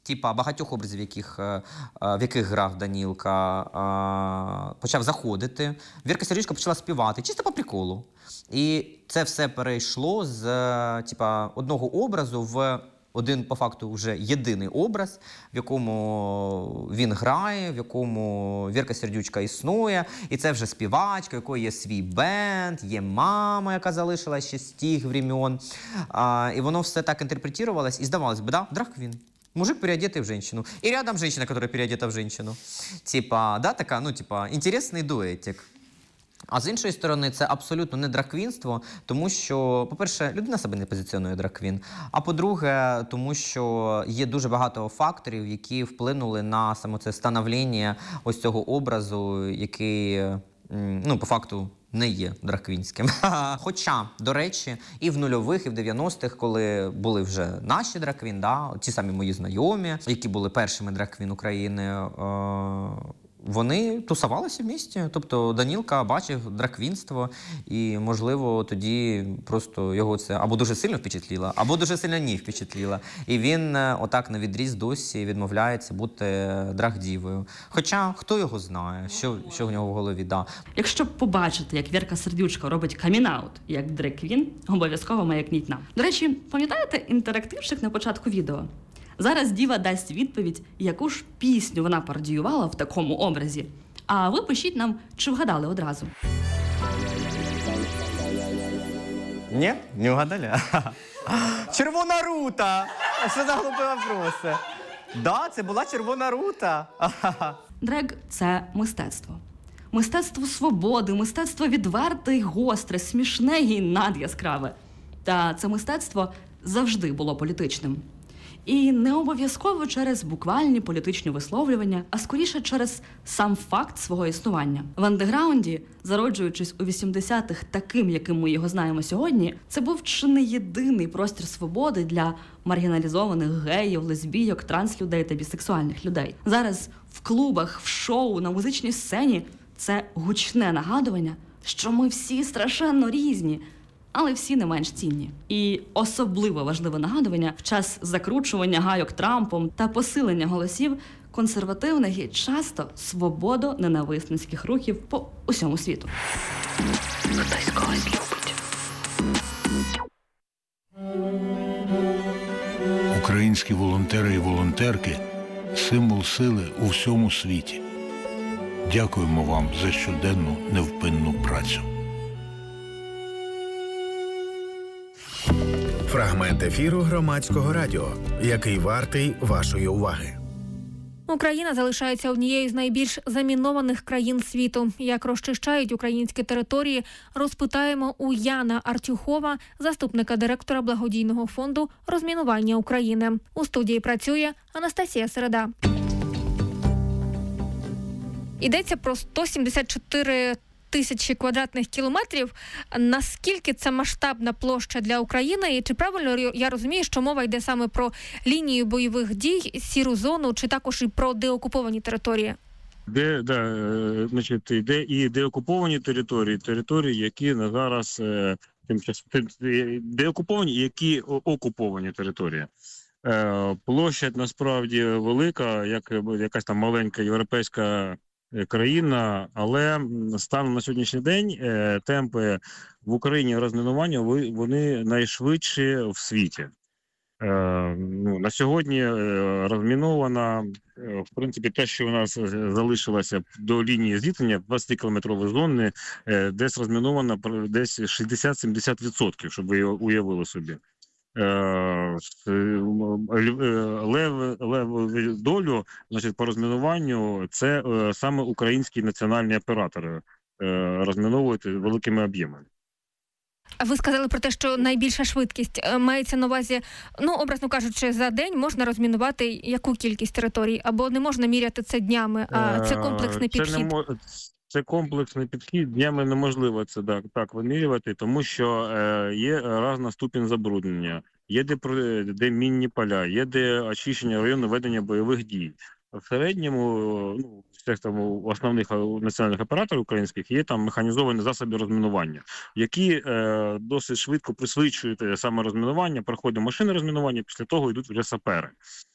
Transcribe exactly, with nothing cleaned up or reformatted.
типа багатьох образів, яких, в яких грав Данілка, почав заходити. Вірка Сердючка почала співати, чисто по приколу. І це все перейшло з типа, одного образу в один, по факту, вже єдиний образ, в якому він грає, в якому Вірка Сердючка існує. І це вже співачка, у якої є свій бенд, є мама, яка залишилась ще з тих времен. А, і воно все так інтерпретувалось, і здавалось би, да, драг-квін. Мужик, переодетый в женщину. И рядом женщина, которая переодета в женщину. Типа, да, така, ну, типа, інтересний дуетик. А з іншої сторони, це абсолютно не драг-квінство, тому що, по-перше, людина себе не позиціонує драг-квін, а по-друге, тому що є дуже багато факторів, які вплинули на саме це становлення ось цього образу, який, ну, по факту, не є драг-квінським. Хоча, до речі, і в нульових, і в дев'яностих, коли були вже наші драг-квін, да, ті самі мої знайомі, які були першими драг-квін України, е вони тусувалися в місті. Тобто Данілка бачив драг-квінство, і, можливо, тоді просто його це або дуже сильно впечатлило, або дуже сильно не впечатлило. І він отак на відріз досі відмовляється бути драг-дівою. Хоча, хто його знає, що, що в нього в голові, да. Якщо побачити, як Вірка Сердючка робить камін-аут як драг-квін, обов'язково маякніть нам. До речі, пам'ятаєте інтерактивчик на початку відео? Зараз діва дасть відповідь, яку ж пісню вона пародіювала в такому образі. А ви пишіть нам, чи вгадали одразу. Ні? Не вгадали? Червона рута! Що за глупі вопроси? Да, це була червона рута. Драг – це мистецтво. Мистецтво свободи, мистецтво відверте й гостре, смішне й надяскраве. Та це мистецтво завжди було політичним. І не обов'язково через буквальні політичні висловлювання, а скоріше через сам факт свого існування. В андеграунді, зароджуючись у вісімдесятих таким, яким ми його знаємо сьогодні, це був чи не єдиний простір свободи для маргіналізованих геїв, лесбійок, транслюдей та бісексуальних людей. Зараз в клубах, в шоу, на музичній сцені це гучне нагадування, що ми всі страшенно різні, але всі не менш цінні. І особливо важливе нагадування в час закручування гайок Трампом та посилення голосів консервативних і часто свободо-ненависницьких рухів по усьому світу. Хтось когось любить. Українські волонтери і волонтерки – символ сили у всьому світі. Дякуємо вам за щоденну невпинну працю. Фрагмент ефіру Громадського радіо, який вартий вашої уваги. Україна залишається однією з найбільш замінованих країн світу. Як розчищають українські території, розпитаємо у Яна Артюхова, заступника директора благодійного фонду розмінування України. У студії працює Анастасія Середа. Йдеться про сто сімдесят чотири тисячі квадратних кілометрів. Наскільки це масштабна площа для України? І чи правильно я розумію, що мова йде саме про лінію бойових дій, сіру зону, чи також і про деокуповані території? Де, да, значить, йде і деокуповані території, території, які на зараз тимчасово деокуповані і які окуповані території. Площадь насправді велика, як якась там маленька європейська країна, але станом на сьогоднішній день темпи в Україні розмінування вони найшвидші в світі. Ну, на сьогодні розміновано, в принципі, те, що у нас залишилося до лінії зіткнення, двадцятикілометрової зони, десь розміновано десь шістдесят-сімдесят відсотків, щоб ви уявили собі. Лев, лев долю, значить, по розмінуванню це саме українські національні оператори розміновують великими об'ємами. Ви сказали про те, що найбільша швидкість мається на увазі, ну, образно кажучи, за день можна розмінувати яку кількість територій, або не можна міряти це днями, а це комплексний підхід? Це, не мож... це комплексний підхід, днями неможливо це так, так вимірювати, тому що е, є різна ступінь забруднення, є де, де мінні поля, є де очищення району ведення бойових дій. В середньому, ну, всіх там основних національних операторів українських є там механізовані засоби розмінування, які е, досить швидко пришвидшують саме розмінування, проходить машини розмінування, після того йдуть вже сапери.